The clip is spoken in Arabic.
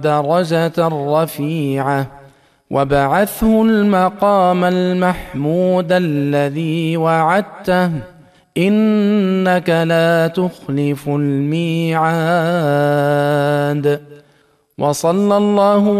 درجة رفيعة وابعثه المقام المحمود الذي وعدته إنك لا تخلف الميعاد. وصلى الله